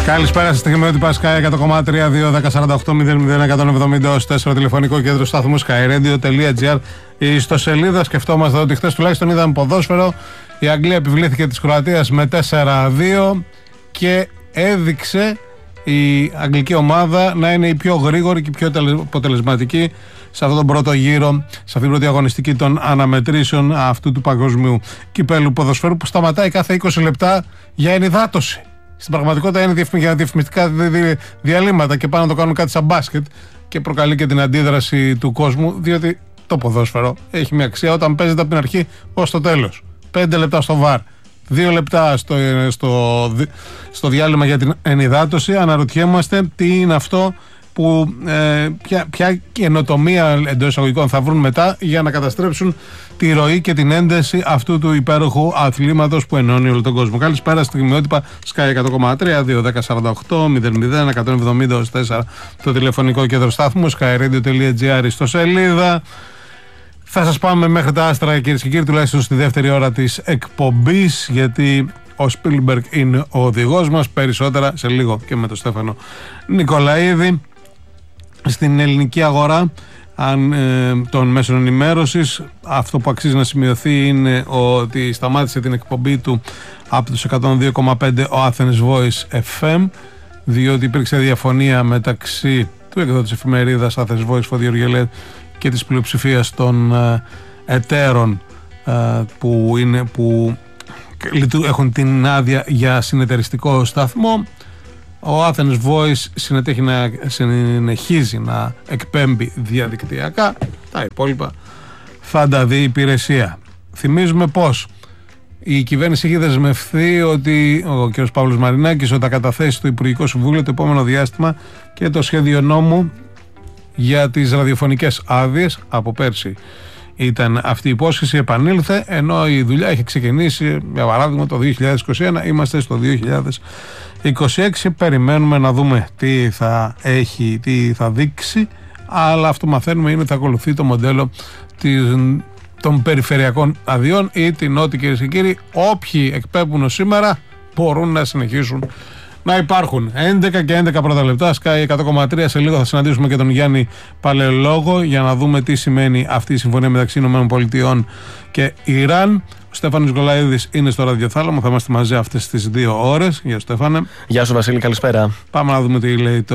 Καλησπέρα σας, στιγμιότυπα Sky 100,3-2-10-48-00-170 τηλεφωνικό κέντρο σταθμού skyradio.gr. Η ιστοσελίδα, σκεφτόμαστε ότι χθες τουλάχιστον είδαμε ποδόσφαιρο. Η Αγγλία επιβλήθηκε της Κροατίας με 4-2 και έδειξε η αγγλική ομάδα να είναι η πιο γρήγορη και η πιο αποτελεσματική σε αυτόν τον πρώτο γύρο, σε αυτήν την πρώτη αγωνιστική των αναμετρήσεων αυτού του παγκοσμίου κυπέλου ποδοσφαίρου που σταματάει κάθε 20 λεπτά για ενυδάτωση. Στην πραγματικότητα είναι για διαφημιστικά διαλύματα και πάνε να το κάνουν κάτι σαν μπάσκετ και προκαλεί και την αντίδραση του κόσμου, διότι το ποδόσφαιρο έχει μια αξία όταν παίζεται από την αρχή ως το τέλος. 5 λεπτά στο βαρ, 2 λεπτά στο διάλειμμα για την ενυδάτωση. Αναρωτιέμαστε τι είναι αυτό που ποια καινοτομία εντός εισαγωγικών θα βρουν μετά για να καταστρέψουν τη ροή και την ένταση αυτού του υπέροχου αθλήματος που ενώνει όλο τον κόσμο. Καλησπέρα, στιγμιότυπα Sky 100,3-2-10-48-001-170-4 το τηλεφωνικό κέντρο στάθμου skyradio.gr στο σελίδα. Θα σας πάμε μέχρι τα άστρα, κυρίες και κύριοι, τουλάχιστον στη δεύτερη ώρα της εκπομπής, γιατί ο Σπίλμπεργκ είναι ο οδηγός μας. Περισσότερα σε λίγο και με τον Στέφανο Νικολαίδη. Στην ελληνική αγορά των μέσων ενημέρωσης, αυτό που αξίζει να σημειωθεί είναι ότι σταμάτησε την εκπομπή του από τους 102,5 ο Athens Voice FM, διότι υπήρξε διαφωνία μεταξύ του εκδότης εφημερίδας Athens Voice Φωδιοργελέ και της πλειοψηφίας των εταίρων που έχουν την άδεια για συνεταιριστικό σταθμό. Ο Athens Voice συνεχίζει να εκπέμπει διαδικτυακά. Τα υπόλοιπα θα τα δει η υπηρεσία. Θυμίζουμε πως η κυβέρνηση έχει δεσμευθεί ότι ο κ. Παύλος Μαρινάκης θα καταθέσει στο Υπουργικό Συμβούλιο το επόμενο διάστημα και το σχέδιο νόμου για τις ραδιοφωνικές άδειες. Από πέρσι ήταν αυτή η υπόσχεση, επανήλθε, ενώ η δουλειά έχει ξεκινήσει, για παράδειγμα, το 2021, είμαστε στο 2026. Περιμένουμε να δούμε τι θα δείξει, αλλά αυτό μαθαίνουμε είναι ότι θα ακολουθεί το μοντέλο των περιφερειακών αδειών ή την ό,τι, κυρίες και κύριοι, όποιοι εκπέμπουν σήμερα μπορούν να συνεχίσουν να υπάρχουν. 11 και 11 πρώτα λεπτά, Sky 100,3. Σε λίγο θα συναντήσουμε και τον Γιάννη Παλαιολόγο για να δούμε τι σημαίνει αυτή η συμφωνία μεταξύ ΗΠΑ και Ιράν. Ο Στέφανος Νικολαίδης είναι στο ραδιοθάλαμο, θα είμαστε μαζί αυτές τις 2 ώρες. Γεια σου, Στέφανε. Γεια σου, Βασίλη, καλησπέρα. Πάμε να δούμε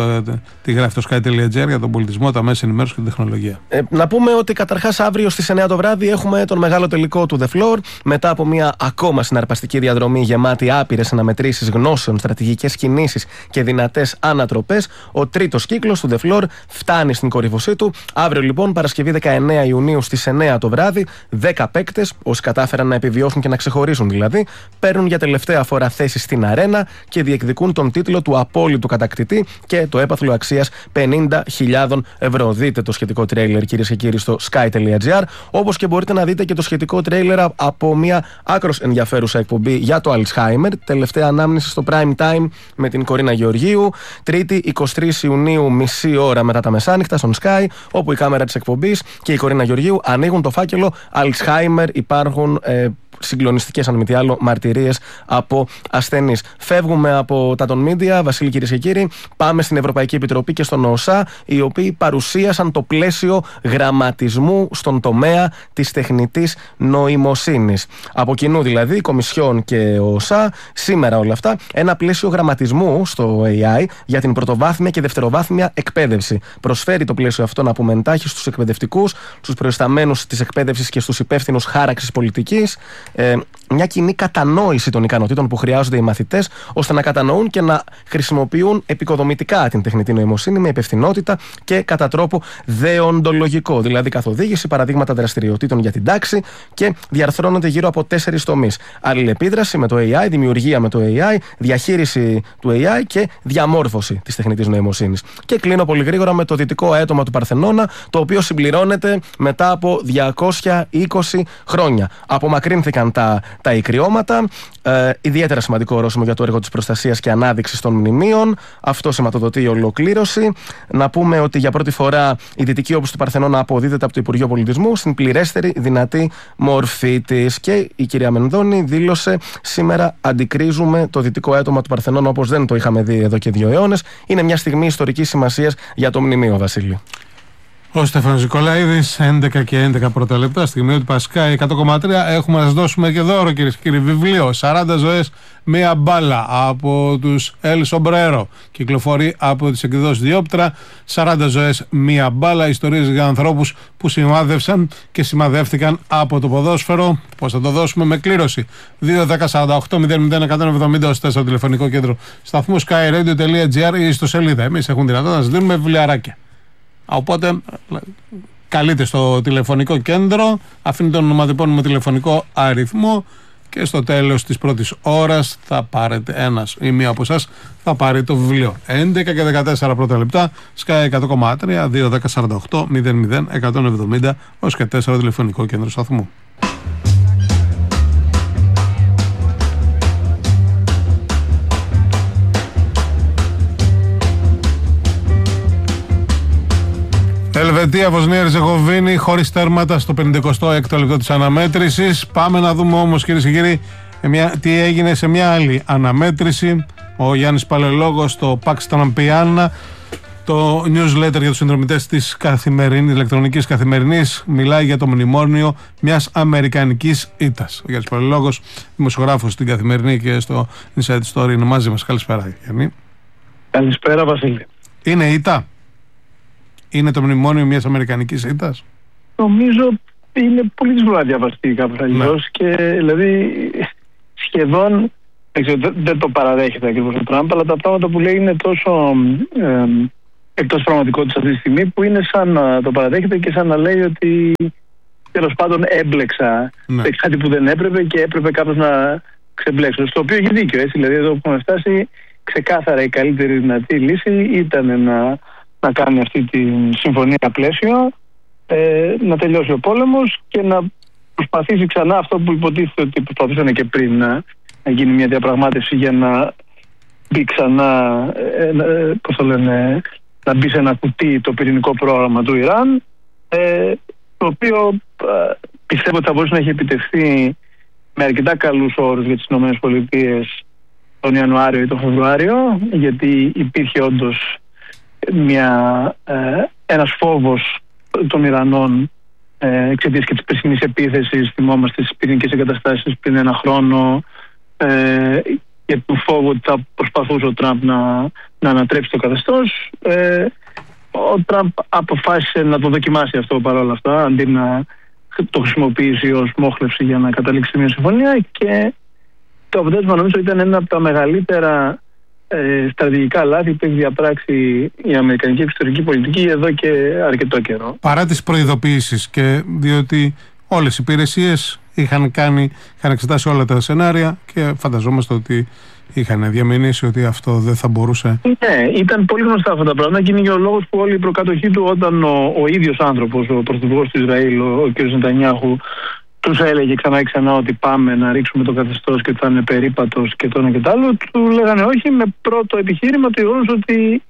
τι γράφει το Sky.gr για τον πολιτισμό, τα μέσα ενημέρωσης και την τεχνολογία. Να πούμε ότι καταρχάς αύριο στις 9 το βράδυ έχουμε τον μεγάλο τελικό του The Floor. Μετά από μια ακόμα συναρπαστική διαδρομή γεμάτη άπειρες αναμετρήσεις γνώσεων, στρατηγικές κινήσεις και δυνατές ανατροπές, ο τρίτος κύκλος του The Floor φτάνει στην κορύφωσή του. Αύριο λοιπόν, Παρασκευή 19 Ιουνίου στις 9 το βράδυ, 10 παίκτες, όσοι κατάφεραν να επιβιώσουν και να ξεχωρίσουν δηλαδή, παίρνουν για τελευταία φορά θέση στην αρένα και διεκδικούν τον τίτλο του απόλυτου κατακτητή και το έπαθλο αξίας 50.000 ευρώ. Δείτε το σχετικό τρέιλερ, κυρίες και κύριοι, στο sky.gr, όπως και μπορείτε να δείτε και το σχετικό τρέιλερ από μια άκρως ενδιαφέρουσα εκπομπή για το Alzheimer, τελευταία ανάμνηση στο Prime Time με την Κορίνα Γεωργίου, Τρίτη 23 Ιουνίου, μισή ώρα μετά τα μεσάνυχτα, στον Sky, όπου η κάμερα της εκπομπής και η Κορίνα Γεωργίου ανοίγουν το φάκελο Alzheimer. Υπάρχουν συγκλονιστικές, αν μη τι άλλο, μαρτυρίες από ασθενείς. Φεύγουμε από τα των media, Βασίλη, κυρίες και κύριοι, πάμε στην Ευρωπαϊκή Επιτροπή και στον ΟΣΑ, οι οποίοι παρουσίασαν το πλαίσιο γραμματισμού στον τομέα της τεχνητής νοημοσύνης. Από κοινού δηλαδή, η Κομισιόν και ο ΟΣΑ, σήμερα όλα αυτά, ένα πλαίσιο γραμματισμού στο AI για την πρωτοβάθμια και δευτεροβάθμια εκπαίδευση. Προσφέρει το πλαίσιο αυτό, να πούμε εντάχει, στους εκπαιδευτικούς, στους προϊσταμένους της εκπαίδευσης και στους υπεύθυνους χάραξης πολιτικής, μια κοινή κατανόηση των ικανοτήτων που χρειάζονται οι μαθητές, ώστε να κατανοούν και να χρησιμοποιούν επικοδομητικά την τεχνητή νοημοσύνη με υπευθυνότητα και κατά τρόπο δεοντολογικό. Δηλαδή, καθοδήγηση, παραδείγματα δραστηριοτήτων για την τάξη, και διαρθρώνονται γύρω από 4 τομείς. Αλληλεπίδραση με το AI, δημιουργία με το AI, διαχείριση του AI και διαμόρφωση της τεχνητής νοημοσύνης. Και κλείνω πολύ γρήγορα με το δυτικό αέτωμα του Παρθενώνα, το οποίο συμπληρώνεται μετά από 220 χρόνια. Απομακρύνθηκαν υπήρχαν τα ικριώματα. Ιδιαίτερα σημαντικό ορόσημο για το έργο της προστασίας και ανάδειξης των μνημείων. Αυτό σηματοδοτεί η ολοκλήρωση. Να πούμε ότι για πρώτη φορά η δυτική όψη του Παρθενώνα αποδίδεται από το Υπουργείο Πολιτισμού στην πληρέστερη δυνατή μορφή της. Και η κυρία Μενδώνη δήλωσε: σήμερα αντικρίζουμε το δυτικό έτομα του Παρθενώνα όπως δεν το είχαμε δει εδώ και 2 αιώνες. Είναι μια στιγμή ιστορικής σημασίας για το μνημείο, Βασίλη. Ο Στέφανος Νικολαίδης, 11 και 11 πρώτα λεπτά, στιγμή του Πασκάη 100,3. Έχουμε να σας δώσουμε και δώρο, κυρίες και κύριοι. Βιβλίο 40 ζωές, μία μπάλα από τους El Sombrero. Κυκλοφορεί από τις εκδόσεις Διόπτρα. 40 ζωές, μία μπάλα. Ιστορίες για ανθρώπους που σημάδευσαν και σημαδεύτηκαν από το ποδόσφαιρο. Πώς θα το δώσουμε? Με κλήρωση. 2-10-48-00-170 στο τηλεφωνικό κέντρο σταθμού skyradio.gr ή στο σελίδα. Εμείς έχουμε δυνατότητα να σας δίνουμε βιβλιαράκια. Οπότε καλείτε στο τηλεφωνικό κέντρο, αφήνετε τον ονοματεπώνυμο τηλεφωνικό αριθμό και στο τέλος της πρώτης ώρας θα πάρετε ένας ή μία από εσάς θα πάρει το βιβλίο. 11 και 14 πρώτα λεπτά, Sky 100,3, 2-10-48-00-170 ως και 4 τηλεφωνικό κέντρο σταθμού. Ελβετία, Βοσνία, Ριζεγοβίνη, χωρίς τέρματα στο 56ο λεπτό της αναμέτρησης. Πάμε να δούμε όμως, κυρίες και κύριοι, τι έγινε σε μια άλλη αναμέτρηση. Ο Γιάννης Παλαιολόγος στο Pax Trampiana, το newsletter για τους συνδρομητές της καθημερινής, ηλεκτρονικής καθημερινής, μιλάει για το μνημόνιο μιας αμερικανικής ήττας. Ο Γιάννης Παλαιολόγος, δημοσιογράφος στην Καθημερινή και στο Inside Story, είναι μαζί μας. Καλησπέρα, Γιάννη. Καλησπέρα, Βασίλη. Είναι ήττα? Είναι το μνημόνιο μιας αμερικανικής ήττας? Νομίζω είναι πολύ δύσκολο να διαβαστεί κάπως αλλιώς και δηλαδή σχεδόν δεν το παραδέχεται ακριβώς ο Τραμπ, αλλά τα πράγματα που λέει είναι τόσο εκτός πραγματικότητας αυτή τη στιγμή που είναι σαν να το παραδέχεται και σαν να λέει ότι τέλος πάντων έμπλεξα κάτι που δεν έπρεπε και έπρεπε κάπως να ξεμπλέξω. Στο οποίο έχει δίκιο, έτσι, δηλαδή εδώ που έχουμε φτάσει ξεκάθαρα η καλύτερη δυνατή λύση ήταν να κάνει αυτή τη συμφωνία πλαίσιο, να τελειώσει ο πόλεμος και να προσπαθήσει ξανά αυτό που υποτίθεται ότι προσπαθήσανε και πριν, να γίνει μια διαπραγμάτευση για να μπει ξανά, να μπει σε ένα κουτί το πυρηνικό πρόγραμμα του Ιράν, το οποίο πιστεύω ότι θα μπορούσε να έχει επιτευχθεί με αρκετά καλούς όρους για τις ΗΠΑ τον Ιανουάριο ή τον Φεβρουάριο, γιατί υπήρχε όντως ένας φόβος των Ιρανών εξαιτίας και της περσινής επίθεσης. Θυμόμαστε τις πυρηνικές εγκαταστάσεις πριν 1 χρόνο και του φόβου ότι θα προσπαθούσε ο Τραμπ να ανατρέψει το καθεστώς. Ο Τραμπ αποφάσισε να το δοκιμάσει αυτό παρόλα αυτά, αντί να το χρησιμοποιήσει ως μόχλευση για να καταλήξει μια συμφωνία, και το αποτέλεσμα νομίζω ήταν ένα από τα μεγαλύτερα στρατηγικά λάθη που έχει διαπράξει η αμερικανική εξωτερική πολιτική εδώ και αρκετό καιρό. Παρά τις προειδοποιήσεις, και διότι όλες οι υπηρεσίες είχαν εξετάσει όλα τα σενάρια και φανταζόμαστε ότι είχαν διαμηνήσει ότι αυτό δεν θα μπορούσε. Ναι, ήταν πολύ γνωστά αυτά τα πράγματα και είναι και ο λόγος που όλη η προκατοχή του, όταν ο ίδιος άνθρωπος, ο πρωθυπουργός του Ισραήλ, ο κ. Νετανιάχου, τους έλεγε ξανά και ξανά ότι πάμε να ρίξουμε το καθεστώς και ότι θα είναι περίπατος και το ένα και το άλλο, του λέγανε όχι, με πρώτο επιχείρημα το γεγονός ότι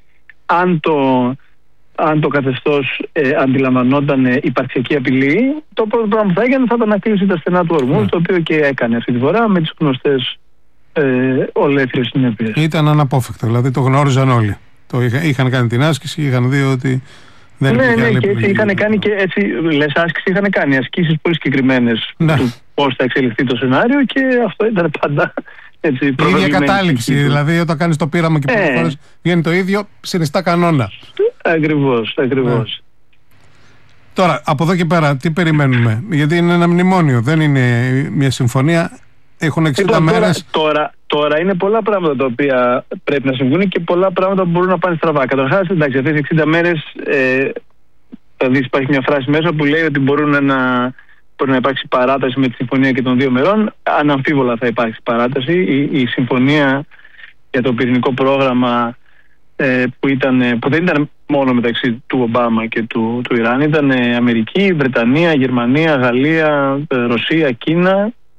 αν το καθεστώς αντιλαμβανόταν υπαρξιακή απειλή, το πρώτο πράγμα που θα έκανε θα ήταν να κλείσει τα στενά του ορμού, το οποίο και έκανε αυτή τη φορά με τις γνωστές ολέθριες συνέπειες. Ήταν αναπόφευκτο, δηλαδή το γνώριζαν όλοι. Είχαν κάνει την άσκηση, είχαν δει ότι ναι, και έτσι είχαν κάνει και έτσι, λες άσκηση, είχαν κάνει ασκήσεις πολύ συγκεκριμένες του πώς θα εξελιχθεί το σενάριο και αυτό ήταν πάντα έτσι. Η ίδια κατάληξη, δηλαδή όταν κάνεις το πείραμα και πολλές φορές βγαίνει το ίδιο, συνιστά κανόνα. Ακριβώς. Τώρα, από εδώ και πέρα, τι περιμένουμε? Γιατί είναι ένα μνημόνιο, δεν είναι μια συμφωνία. Έχουν 60 μέρες. Τώρα είναι πολλά πράγματα τα οποία πρέπει να συμβούν και πολλά πράγματα που μπορούν να πάνε στραβά. Καταρχάς, εντάξει, αυτές οι 60 μέρες, θα δεις, υπάρχει μια φράση μέσα που λέει ότι μπορεί να υπάρξει παράταση με τη συμφωνία και των 2 μερών. Αναμφίβολα θα υπάρξει παράταση. Η συμφωνία για το πυρηνικό πρόγραμμα που δεν ήταν μόνο μεταξύ του Ομπάμα και του Ιράν, ήταν Αμερική, Βρετανία, Γερμανία, Γαλλία, Ρωσία, Κίνα.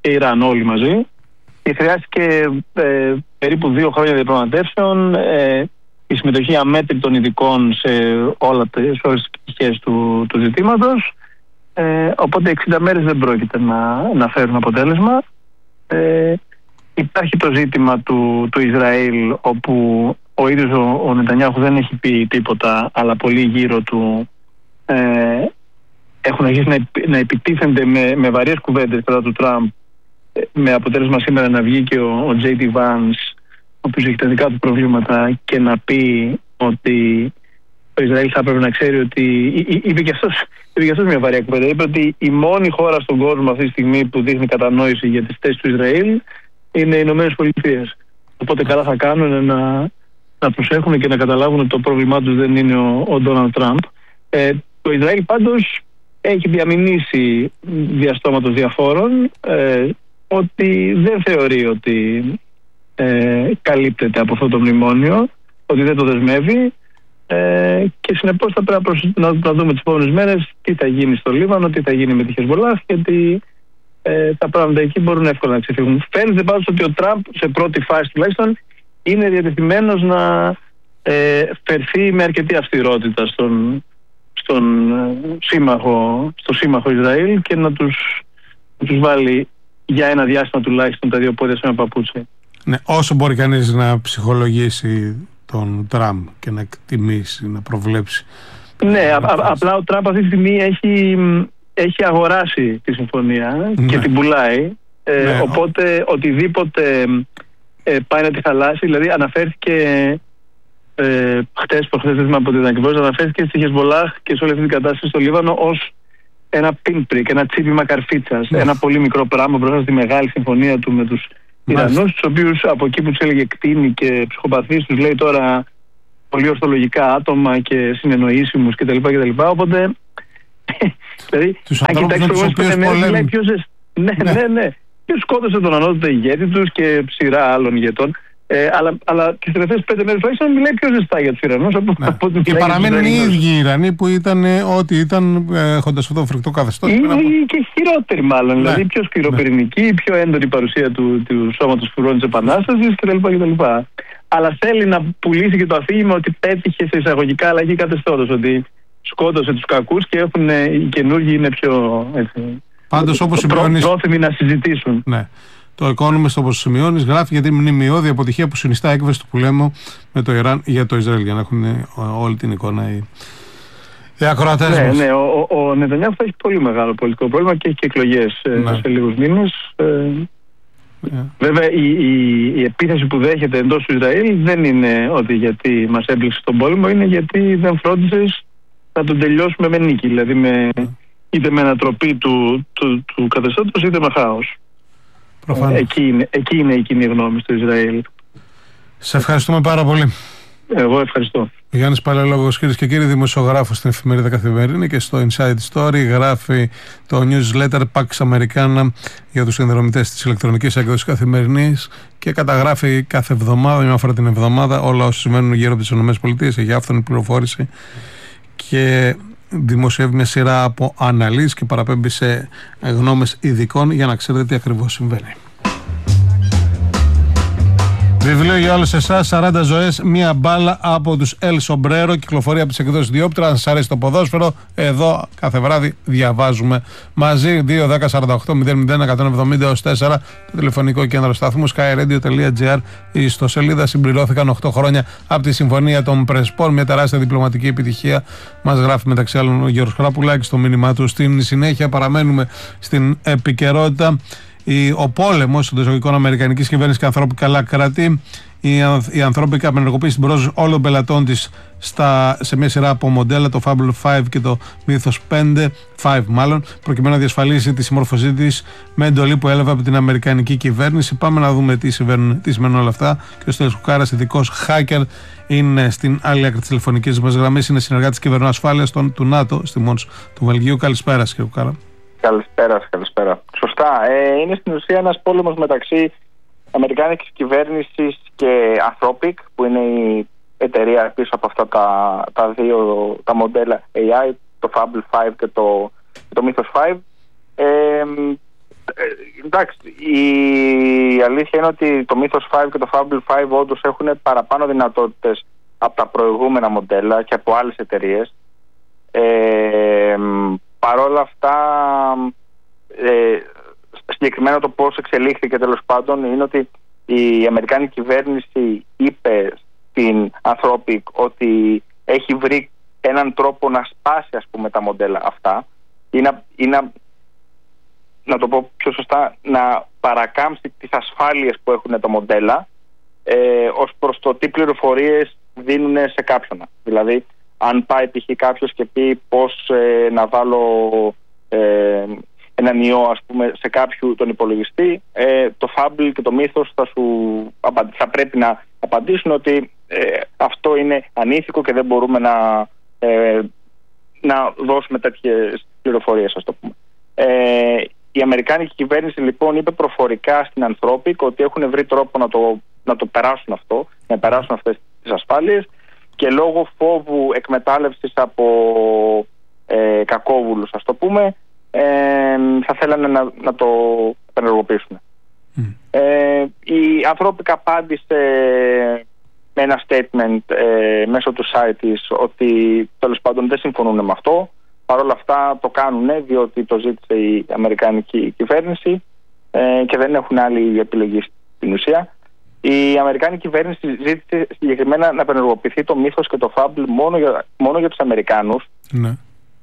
και Ιράν όλοι μαζί. Και χρειάστηκε περίπου 2 χρόνια διαπραγματεύσεων, η συμμετοχή αμέτρητων ειδικών σε όλες τις πτυχές του ζητήματος. Οπότε 60 μέρες δεν πρόκειται να φέρουν αποτέλεσμα. Υπάρχει το ζήτημα του Ισραήλ, όπου ο ίδιος ο Νετανιάχου δεν έχει πει τίποτα, αλλά πολλοί γύρω του έχουν αρχίσει να επιτίθενται με βαριές κουβέντες κατά του Τραμπ, με αποτέλεσμα σήμερα να βγει και ο J.D. Vance, ο οποίος έχει τα δικά του προβλήματα, και να πει ότι το Ισραήλ θα πρέπει να ξέρει ότι. Είπε και αυτός μια βαριά κουβέντα. Είπε ότι η μόνη χώρα στον κόσμο αυτή τη στιγμή που δείχνει κατανόηση για τις θέσεις του Ισραήλ είναι οι Ηνωμένες Πολιτείες. Οπότε καλά θα κάνουν να προσέχουν και να καταλάβουν ότι το πρόβλημά τους δεν είναι ο Ντόναλντ Τραμπ. Το Ισραήλ πάντως έχει διαμηνήσει διαστόματος διαφόρων ότι δεν θεωρεί ότι καλύπτεται από αυτό το μνημόνιο, ότι δεν το δεσμεύει, και συνεπώς θα πρέπει να δούμε τις επόμενες μέρες τι θα γίνει στο Λίβανο, τι θα γίνει με τη Χεσμολάχ, γιατί τα πράγματα εκεί μπορούν εύκολα να ξεφύγουν. Φαίνεται πάντως ότι ο Τραμπ σε πρώτη φάση τουλάχιστον είναι διατεθειμένος να φερθεί με αρκετή αυστηρότητα στο σύμμαχο Ισραήλ και να τους βάλει για ένα διάστημα τουλάχιστον τα δύο πόδια σε ένα παπούτσι. Ναι, όσο μπορεί κανείς να ψυχολογήσει τον Τραμπ και να εκτιμήσει, να προβλέψει. Ναι, απλά ο Τραμπ αυτή τη στιγμή έχει αγοράσει τη συμφωνία, ναι, και την πουλάει. Ναι, οπότε οτιδήποτε πάει να τη χαλάσει, δηλαδή αναφέρθηκε χτες δεν θυμάμαι πότε ήταν ακριβώς, αναφέρθηκε στη Χεσμολάχ και σε όλη αυτή την κατάσταση στο Λίβανο ως ένα pinprick, ένα τσίπημα καρφίτσας, ένα πολύ μικρό πράγμα μπροστά στη μεγάλη συμφωνία του με τους Ιρανούς, τους οποίους από εκεί που τους έλεγε κτίνη και ψυχοπαθείς, τους λέει τώρα πολύ ορθολογικά άτομα και συνεννοήσιμους κτλ. Οπότε δηλαδή αν κοιτάξει το γεγονός λέει ποιος. Ναι. Ποιος σκότωσε τον ανώτατο ηγέτη τους και ψηρά άλλων ηγετών. Αλλά τις τελευταίες 5 μέρες τουλάχιστον μιλάει πιο ζεστά για τους Ιρανούς. Και παραμένουν οι ίδιοι οι Ιρανοί που ήταν ό,τι ήταν, έχοντας αυτό το φρικτό καθεστώς. Και χειρότεροι μάλλον. Ναι. Δηλαδή πιο σκληροπυρηνική, πιο έντονη παρουσία του σώματος φρουρών της Επανάστασης κτλ. Αλλά θέλει να πουλήσει και το αφήγημα ότι πέτυχε σε εισαγωγικά αλλαγή καθεστώτος. Ότι σκότωσε τους κακούς και οι καινούργοι είναι πιο πρόθυμοι να συζητήσουν. Ναι. Το Economist, όπως σημειώνεις, γράφει για τη μνημειώδη αποτυχία που συνιστά έκβαση του πολέμου με το Ιράν για το Ισραήλ, για να έχουν όλη την εικόνα οι ακροατές μας. Ναι, ο Νετανιάχου θα έχει πολύ μεγάλο πολιτικό πρόβλημα και έχει και εκλογές σε λίγους μήνες. Βέβαια η επίθεση που δέχεται εντός του Ισραήλ δεν είναι ότι γιατί μας έμπλεξε τον πόλεμο, είναι γιατί δεν φρόντισες να τον τελειώσουμε με νίκη, δηλαδή είτε με ανατροπή του καθεστώτος είτε με χάος. Εκεί είναι η κοινή γνώμη στο Ισραήλ. Σε ευχαριστούμε πάρα πολύ. Εγώ ευχαριστώ. Γιάννης Παλαιολόγος, κυρίες και κύριοι, δημοσιογράφος στην εφημερίδα Καθημερινή και στο Inside Story. Γράφει το newsletter Pax Americana για τους συνδρομητές της ηλεκτρονικής έκδοσης Καθημερινής και καταγράφει κάθε εβδομάδα, μια φορά την εβδομάδα, όλα όσα συμβαίνουν γύρω από τις ΗΠΑ. Έχει άφθονη πληροφόρηση και δημοσιεύει μια σειρά από αναλύσεις και παραπέμπει σε γνώμες ειδικών για να ξέρετε τι ακριβώς συμβαίνει. Βιβλίο για όλους εσάς, 40 ζωές, μία μπάλα από τους El Sombrero, κυκλοφορεί από τις εκδόσεις Διόπτρα. Αν σας αρέσει το ποδόσφαιρο, εδώ κάθε βράδυ διαβάζουμε μαζί. 2-10-48-00-170-4, το τηλεφωνικό κέντρο σταθμού skyradio.gr. Η ιστοσελίδα συμπληρώθηκαν 8 χρόνια από τη συμφωνία των Πρεσπών, μια τεράστια διπλωματική επιτυχία. Μας γράφει μεταξύ άλλων ο Γιώργος Χαραπουλάκης στο μήνυμά του. Στην συνέχεια παραμένουμε στην επικαιρότητα. Ο πόλεμος των εισαγωγικών αμερικανικής κυβέρνησης και ανθρώπικα καλά κράτη. Η ανθρώπικα απενεργοποίηση την πρόσβαση όλων των πελατών της σε μια σειρά από μοντέλα, το Fable 5 και το Mythos 5 μάλλον, προκειμένου να διασφαλίσει τη συμμόρφωσή της με εντολή που έλαβε από την αμερικανική κυβέρνηση. Πάμε να δούμε τι σημαίνουν όλα αυτά. Και ο Στέλιος Κουκάρας, ειδικός hacker, είναι στην άλλη άκρη της τηλεφωνικής μας γραμμής. Είναι συνεργάτης κυβερνοασφάλειας του ΝΑΤΟ στη Μόνς του Βελγίου. Καλησπέρα, κύριε Κουκάρα. Καλησπέρα. Σωστά. Είναι στην ουσία ένας πόλεμος μεταξύ αμερικάνικης κυβέρνησης και Anthropic, που είναι η εταιρεία πίσω από αυτά τα μοντέλα AI, το Fable 5 και το Mythos 5. Εντάξει, η αλήθεια είναι ότι το Mythos 5 και το Fable 5 όντως έχουν παραπάνω δυνατότητες από τα προηγούμενα μοντέλα και από άλλες εταιρείες. Παρόλα αυτά, συγκεκριμένα το πώς εξελίχθηκε τέλος πάντων είναι ότι η Αμερικάνικη κυβέρνηση είπε στην Anthropic ότι έχει βρει έναν τρόπο να σπάσει, ας πούμε, τα μοντέλα αυτά ή να το πω πιο σωστά, να παρακάμψει τις ασφάλειες που έχουν τα μοντέλα ως προς το τι πληροφορίες δίνουν σε κάποιον. Δηλαδή, αν πάει π.χ. κάποιος και πει πώς να βάλω έναν ιό, ας πούμε, σε κάποιου τον υπολογιστή, το Fable και το Mythos θα πρέπει να απαντήσουν ότι αυτό είναι ανήθικο και δεν μπορούμε να δώσουμε τέτοιες πληροφορίες, ας το πούμε. Η Αμερικάνικη κυβέρνηση λοιπόν είπε προφορικά στην Anthropic ότι έχουν βρει τρόπο να το περάσουν αυτό, να περάσουν αυτές τις ασφάλειες, και λόγω φόβου εκμετάλλευσης από κακόβουλους, ας το πούμε, θα θέλανε να το ενεργοποιήσουν. Η Anthropic απάντησε με ένα statement μέσω του site της ότι τέλος πάντων δεν συμφωνούν με αυτό. Παρ' όλα αυτά το κάνουν διότι το ζήτησε η Αμερικάνικη κυβέρνηση και δεν έχουν άλλη επιλογή στην ουσία. Η Αμερικάνικη κυβέρνηση ζήτησε συγκεκριμένα να απενεργοποιηθεί το Mythos και το Fable μόνο για τους Αμερικάνους. Ναι.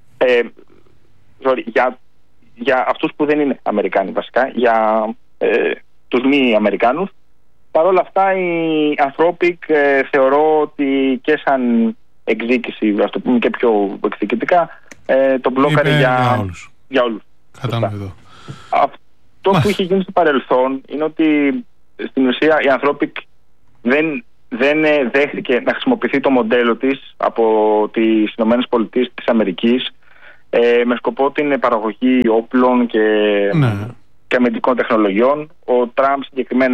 Για αυτούς που δεν είναι Αμερικάνοι βασικά, για τους μη Αμερικάνους. Παρ' όλα αυτά η Anthropic θεωρώ ότι και σαν εκδίκηση, ας το πούμε και πιο εκδικητικά, το μπλόκαρε για όλους. Κατάλαβα εδώ. Αυτό που είχε γίνει στο παρελθόν είναι ότι στην ουσία η Anthropic δεν δέχτηκε να χρησιμοποιηθεί το μοντέλο της από τις ΗΠΑ της Αμερικής με σκοπό την παραγωγή όπλων και αμυντικών τεχνολογιών. Ο Τραμπ συγκεκριμένα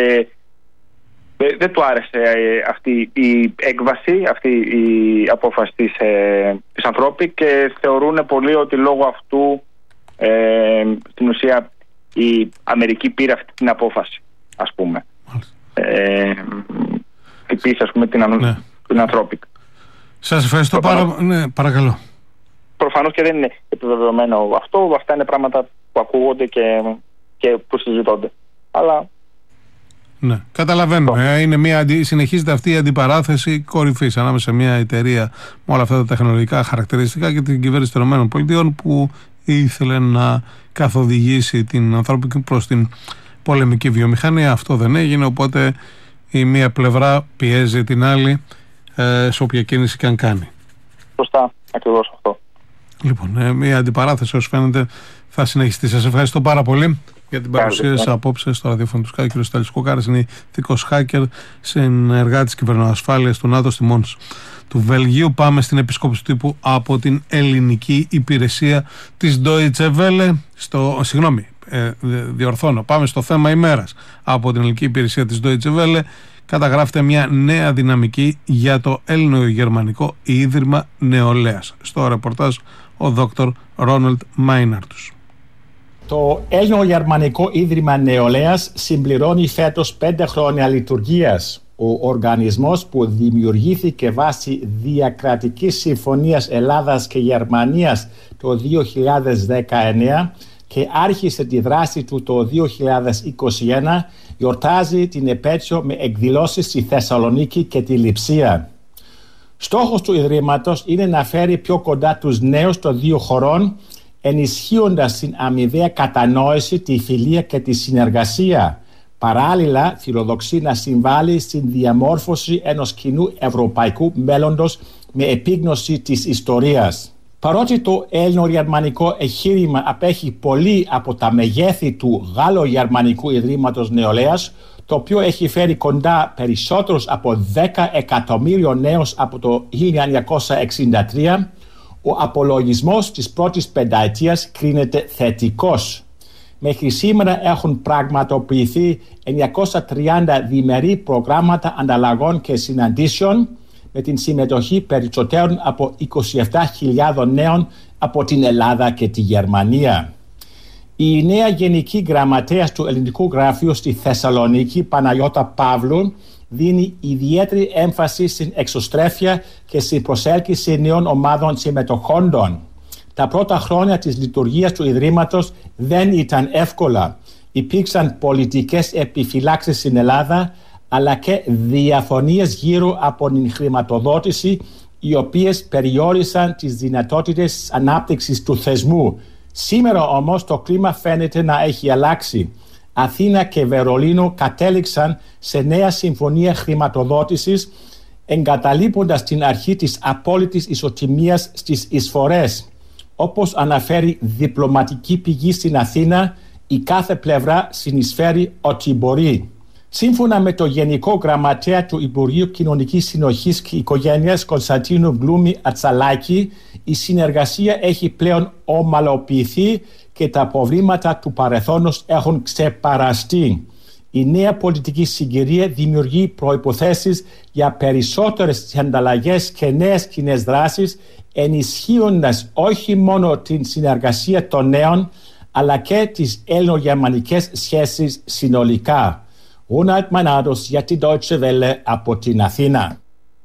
δεν του άρεσε αυτή η έκβαση, αυτή η απόφαση της Anthropic, και θεωρούν πολύ ότι λόγω αυτού στην ουσία η Αμερική πήρε αυτή την απόφαση, ας πούμε. Χτυπήσει, ας πούμε, την Anthropic. Σας ευχαριστώ ναι, παρακαλώ. Προφανώς και δεν είναι επιβεβαιωμένο αυτό. Αυτά είναι πράγματα που ακούγονται και που συζητώνται. Αλλά... Ναι, καταλαβαίνω. Συνεχίζεται αυτή η αντιπαράθεση κορυφής ανάμεσα σε μια εταιρεία με όλα αυτά τα τεχνολογικά χαρακτηριστικά και την κυβέρνηση των ΗΠΑ που ήθελε να καθοδηγήσει την Anthropic προς την πολεμική βιομηχανία. Αυτό δεν έγινε, οπότε η μία πλευρά πιέζει την άλλη σε όποια κίνηση και αν κάνει. Σωστά, ακριβώς αυτό. Λοιπόν, μια αντιπαράθεση όσο φαίνεται θα συνεχιστεί. Σας ευχαριστώ πάρα πολύ για την παρουσία σας απόψε στο ραδιόφωνο του ΣΚΑ. Κ. Στέλιος Κοκάρας είναι ηθικός hacker, συνεργάτης κυβερνοασφάλειας του ΝΑΤΟ στη Μόνς του Βελγίου. Πάμε στην επισκόπηση τύπου από την ελληνική υπηρεσία της Deutsche Welle. Διορθώνω, πάμε στο θέμα ημέρας. Από την ελληνική υπηρεσία της Deutsche Welle καταγράφεται μια νέα δυναμική για το Έλληνο-Γερμανικό Ίδρυμα Νεολαίας. Στο ρεπορτάζ ο Δόκτωρ Ρόναλντ Μάιναρτους. Το Έλληνο-Γερμανικό Ίδρυμα Νεολαίας συμπληρώνει φέτος 5 χρόνια λειτουργίας. Ο οργανισμός, που δημιουργήθηκε βάσει διακρατικής συμφωνίας Ελλάδας και Γερμανίας το 2019 και άρχισε τη δράση του το 2021, γιορτάζει την επέτειο με εκδηλώσεις στη Θεσσαλονίκη και τη Λειψία. Στόχος του Ιδρύματος είναι να φέρει πιο κοντά τους νέους των δύο χωρών, ενισχύοντας την αμοιβαία κατανόηση, τη φιλία και τη συνεργασία. Παράλληλα, φιλοδοξεί να συμβάλλει στην διαμόρφωση ενός κοινού ευρωπαϊκού μέλλοντος με επίγνωση της ιστορίας. Παρότι το Έλληνο-Γερμανικό εγχείρημα απέχει πολύ από τα μεγέθη του Γάλλο-Γερμανικού Ιδρύματος Νεολαίας, το οποίο έχει φέρει κοντά περισσότερους από 10 εκατομμύριων νέους από το 1963, ο απολογισμός της πρώτης πενταετίας κρίνεται θετικός. Μέχρι σήμερα έχουν πραγματοποιηθεί 930 διμερεί προγράμματα ανταλλαγών και συναντήσεων με την συμμετοχή περισσότερων από 27.000 νέων από την Ελλάδα και τη Γερμανία. Η νέα Γενική Γραμματέας του Ελληνικού Γραφείου στη Θεσσαλονίκη, Παναγιώτα Παύλου, δίνει ιδιαίτερη έμφαση στην εξωστρέφεια και στην προσέλκυση νέων ομάδων συμμετοχόντων. Τα πρώτα χρόνια της λειτουργίας του Ιδρύματος δεν ήταν εύκολα. Υπήρξαν πολιτικές επιφυλάξεις στην Ελλάδα, αλλά και διαφωνίες γύρω από την χρηματοδότηση, οι οποίες περιόρισαν τις δυνατότητες ανάπτυξης του θεσμού. Σήμερα όμως το κλίμα φαίνεται να έχει αλλάξει. Αθήνα και Βερολίνο κατέληξαν σε νέα συμφωνία χρηματοδότησης, εγκαταλείποντας την αρχή της απόλυτης ισοτιμίας στις εισφορές. Όπως αναφέρει διπλωματική πηγή στην Αθήνα, η κάθε πλευρά συνεισφέρει ό,τι μπορεί. Σύμφωνα με το Γενικό Γραμματέα του Υπουργείου Κοινωνικής Συνοχής και Οικογένειας, Κωνσταντίνου Μπλούμη Ατσαλάκη, η συνεργασία έχει πλέον ομαλοποιηθεί και τα προβλήματα του παρελθόντος έχουν ξεπεραστεί. Η νέα πολιτική συγκυρία δημιουργεί προϋποθέσεις για περισσότερες ανταλλαγές και νέες κοινές δράσεις, ενισχύοντας όχι μόνο την συνεργασία των νέων, αλλά και τις ελληνογερμανικές σχέσεις συνολικά. Ronald Manados για τη Deutsche Welle από την Αθήνα.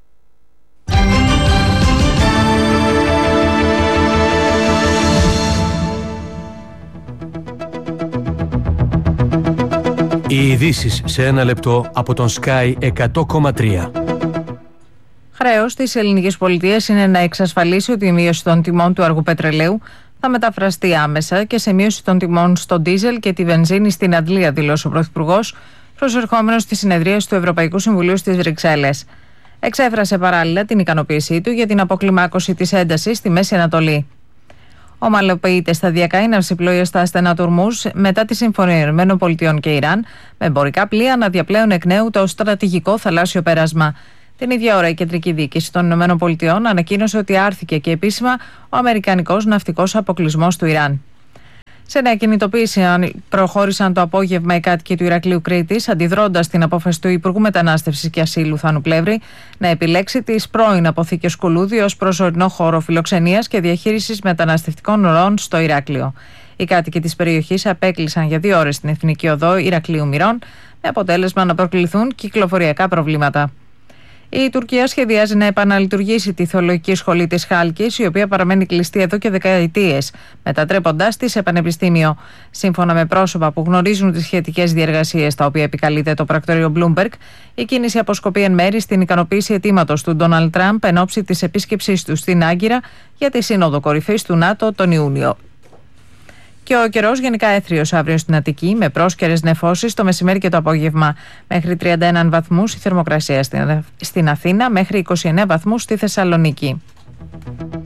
Οι ειδήσεις σε ένα λεπτό από τον Sky 100,3. Χρέος της ελληνικής πολιτείας είναι να εξασφαλίσει ότι η μείωση των τιμών του αργού πετρελαίου θα μεταφραστεί άμεσα και σε μείωση των τιμών στο ντίζελ και τη βενζίνη στην Αντλία, δηλώσει ο Πρωθυπουργός, προσερχόμενος στη συνεδρίαση του Ευρωπαϊκού Συμβουλίου στις Βρυξέλλες. Εξέφρασε παράλληλα την ικανοποίησή του για την αποκλιμάκωση της έντασης στη Μέση Ανατολή. Ομαλοποιείται σταδιακά η ναυσιπλοεία στα στενά του Ορμούζ μετά τη συμφωνία ΗΠΑ και Ιράν, με εμπορικά πλοία να διαπλέουν εκ νέου το στρατηγικό θαλάσσιο πέρασμα. Την ίδια ώρα, η κεντρική διοίκηση των ΗΠΑ ανακοίνωσε ότι άρθηκε και επίσημα ο αμερικανικός ναυτικός αποκλεισμός του Ιράν. Σε νέα κινητοποίηση προχώρησαν το απόγευμα οι κάτοικοι του Ηρακλείου Κρήτης, αντιδρώντας στην απόφαση του Υπουργού Μετανάστευσης και Ασύλου Θάνου Πλεύρη να επιλέξει τις πρώην αποθήκες Κουλούδη ως προσωρινό χώρο φιλοξενίας και διαχείρισης μεταναστευτικών ροών στο Ηράκλειο. Οι κάτοικοι της περιοχής απέκλεισαν για 2 ώρες την Εθνική Οδό Ηρακλείου Μυρών, με αποτέλεσμα να προκληθούν κυκλοφοριακά προβλήματα. Η Τουρκία σχεδιάζει να επαναλειτουργήσει τη θεολογική σχολή της Χάλκης, η οποία παραμένει κλειστή εδώ και δεκαετίες, μετατρέποντάς τη σε πανεπιστήμιο. Σύμφωνα με πρόσωπα που γνωρίζουν τις σχετικές διεργασίες, τα οποία επικαλείται το πρακτορείο Bloomberg, η κίνηση αποσκοπεί εν μέρη στην ικανοποίηση αιτήματος του Ντόναλντ Τραμπ εν ώψη της επίσκεψής του στην Άγκυρα για τη Σύνοδο Κορυφής του ΝΑΤΟ τον Ιούνιο. Και ο καιρός γενικά έθριος αύριο στην Αττική, με πρόσκαιρες νεφώσεις το μεσημέρι και το απόγευμα. Μέχρι 31 βαθμούς η θερμοκρασία στην Αθήνα, μέχρι 29 βαθμούς στη Θεσσαλονίκη.